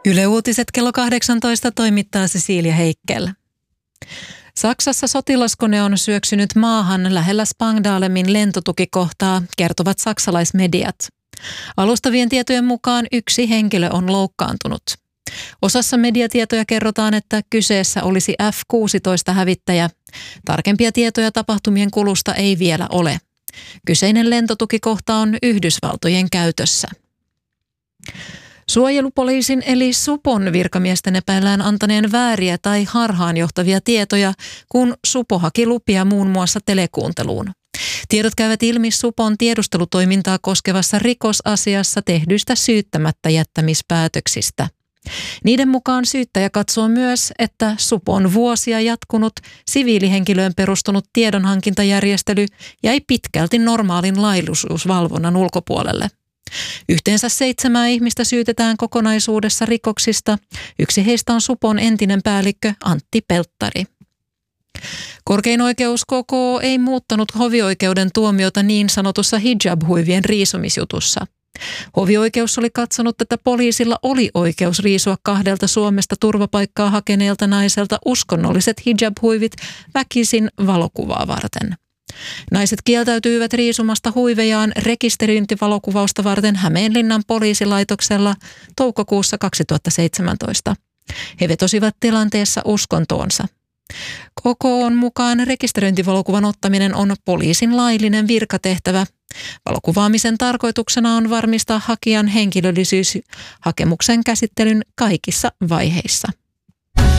Yle Uutiset kello 18 toimittaa Cecilia Heikkel. Saksassa sotilaskone on syöksynyt maahan lähellä Spangdalemin lentotukikohtaa, kertovat saksalaismediat. Alustavien tietojen mukaan yksi henkilö on loukkaantunut. Osassa mediatietoja kerrotaan, että kyseessä olisi F-16-hävittäjä. Tarkempia tietoja tapahtumien kulusta ei vielä ole. Kyseinen lentotukikohta on Yhdysvaltojen käytössä. Suojelupoliisin eli supon virkamiesten epäillään antaneen vääriä tai harhaanjohtavia tietoja, kun supo haki lupia muun muassa telekuunteluun. Tiedot käyvät ilmi supon tiedustelutoimintaa koskevassa rikosasiassa tehdyistä syyttämättä jättämispäätöksistä. Niiden mukaan syyttäjä katsoo myös, että supon vuosia jatkunut siviilihenkilöön perustunut tiedonhankintajärjestely jäi pitkälti normaalin laillisuusvalvonnan ulkopuolelle. Yhteensä 7 ihmistä syytetään kokonaisuudessa rikoksista. Yksi heistä on supon entinen päällikkö Antti Pelttari. Korkein oikeus KK ei muuttanut hovioikeuden tuomiota niin sanotussa hijab-huivien riisumisjutussa. Hovioikeus oli katsonut, että poliisilla oli oikeus riisua 2 Suomesta turvapaikkaa hakeneelta naiselta uskonnolliset hijab-huivit väkisin valokuvaa varten. Naiset kieltäytyivät riisumasta huivejaan rekisteröintivalokuvausta varten Hämeenlinnan poliisilaitoksella toukokuussa 2017. He vetosivat tilanteessa uskontoonsa. KK:n mukaan rekisteröintivalokuvan ottaminen on poliisin laillinen virkatehtävä. Valokuvaamisen tarkoituksena on varmistaa hakijan henkilöllisyys hakemuksen käsittelyn kaikissa vaiheissa.